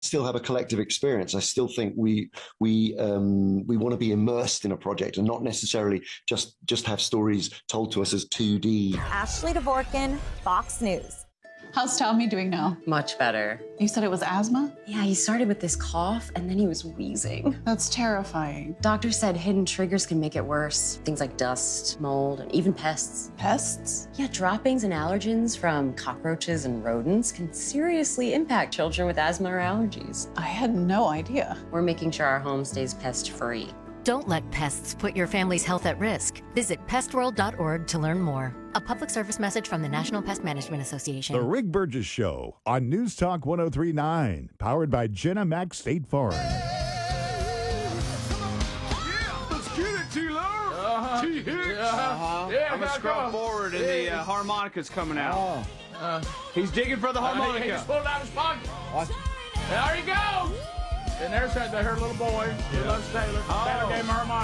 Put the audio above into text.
still have a collective experience. I still think we want to be immersed in a project and not necessarily just have stories told to us as 2D. Ashley Dvorkin, Fox News. How's Tommy doing now? Much better. You said it was asthma? Yeah, he started with this cough and then he was wheezing. That's terrifying. Doctor said hidden triggers can make it worse. Things like dust, mold, and even pests. Pests? Yeah, droppings and allergens from cockroaches and rodents can seriously impact children with asthma or allergies. I had no idea. We're making sure our home stays pest-free. Don't let pests put your family's health at risk. Visit pestworld.org to learn more. A public service message from the National Pest Management Association. The Rick Burgess Show on News Talk 1039, powered by Jenna Mac State Farm. Let's get it, T-Lo. T-Hicks. Yeah, I'm gonna scroll forward and the harmonica's coming out. He's digging for the harmonica. He just pulled it out of his pocket. There he goes. And there's her little boy. He loves Taylor. Taylor gave him a harmonica.